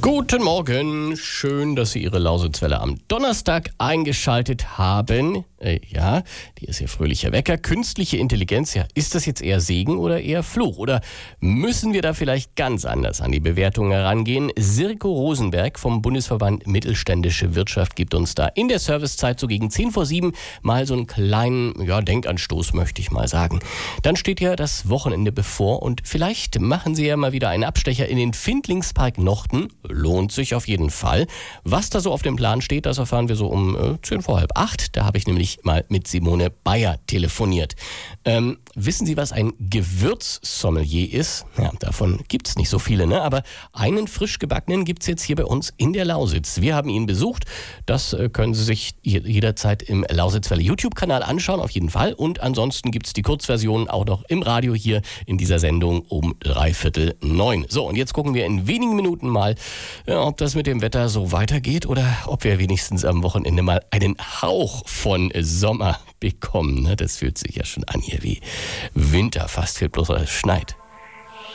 Guten Morgen, schön, dass Sie Ihre Lausitzwelle am Donnerstag eingeschaltet haben. Ja, die ist Ihr fröhlicher Wecker. Künstliche Intelligenz, ja, ist das jetzt eher Segen oder eher Fluch? Oder müssen wir da vielleicht ganz anders an die Bewertung herangehen? Sirko Rosenberg vom Bundesverband Mittelständische Wirtschaft gibt uns da in der Servicezeit so gegen 6:50 mal so einen kleinen Denkanstoß, möchte ich mal sagen. Dann steht ja das Wochenende bevor und vielleicht machen Sie ja mal wieder einen Abstecher in den Findlingspark Nochten. Lohnt sich auf jeden Fall. Was da so auf dem Plan steht, das erfahren wir so um 7:45. Da habe ich nämlich mal mit Simone Bayer telefoniert. Wissen Sie, was ein Gewürzsommelier ist? Ja, davon gibt es nicht so viele, ne? Aber einen frisch gebackenen gibt es jetzt hier bei uns in der Lausitz. Wir haben ihn besucht. Das können Sie sich jederzeit im Lausitzwelle YouTube-Kanal anschauen, auf jeden Fall. Und ansonsten gibt es die Kurzversion auch noch im Radio hier in dieser Sendung um 8:45. So, und jetzt gucken wir in wenigen Minuten mal, ob das mit dem Wetter so weitergeht oder ob wir wenigstens am Wochenende mal einen Hauch von Sommer bekommen. Das fühlt sich ja schon an hier wie Winter, fast fehlt bloß, es schneit.